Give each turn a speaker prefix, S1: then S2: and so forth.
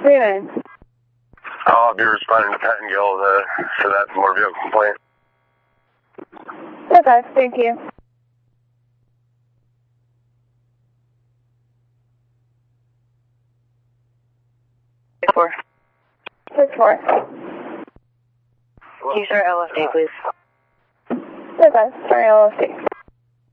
S1: doing?
S2: I'll be responding to Pat and Gil for that motor vehicle complaint.
S1: Okay, thank you.
S3: Four.
S1: 6-4.
S3: Can you start LFD, please?
S1: Okay, sorry, LFD.